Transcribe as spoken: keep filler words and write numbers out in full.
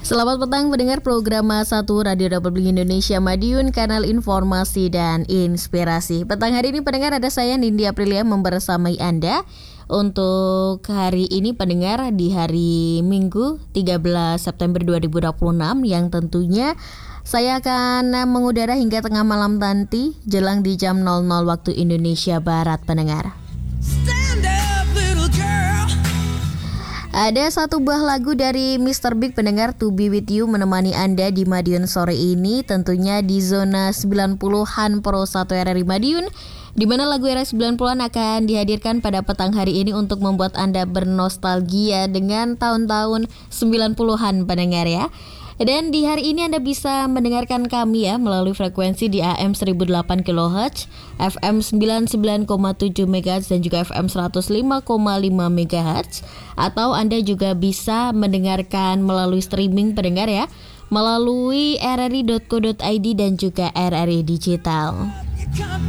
Selamat petang pendengar program satu Radio Republik Indonesia Madiun, kanal informasi dan inspirasi. Petang hari ini pendengar, ada saya Nindi Aprilia membersamai Anda. Untuk hari ini pendengar, di hari Minggu tiga belas September dua ribu dua puluh enam, yang tentunya saya akan mengudara hingga tengah malam nanti jelang di jam nol nol waktu Indonesia Barat pendengar. Ada satu buah lagu dari mister Big pendengar, To Be With You, menemani Anda di Madiun sore ini, tentunya di zona sembilan puluhan Pro satu R R I Madiun, di mana lagu era sembilan puluhan akan dihadirkan pada petang hari ini untuk membuat Anda bernostalgia dengan tahun-tahun sembilan puluhan pendengar ya. Dan di hari ini Anda bisa mendengarkan kami ya melalui frekuensi di A M seribu delapan kilohertz, F M sembilan puluh sembilan koma tujuh megahertz dan juga F M seratus lima koma lima megahertz. Atau Anda juga bisa mendengarkan melalui streaming pendengar ya, melalui r r i dot co dot i d dan juga R R I Digital.